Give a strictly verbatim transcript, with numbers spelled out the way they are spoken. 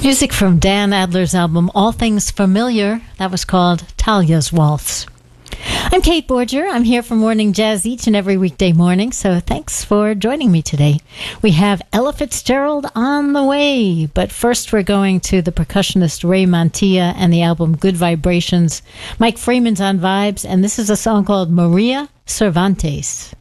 Music from Dan Adler's album All Things Familiar. That was called Talia's Waltz. I'm Kate Borger. I'm here for Morning Jazz each and every weekday morning, so thanks for joining me today. We have Ella Fitzgerald on the way, but first we're going to the percussionist Ray Montilla and the album Good Vibrations. Mike Freeman's on vibes, and this is a song called Maria Cervantes.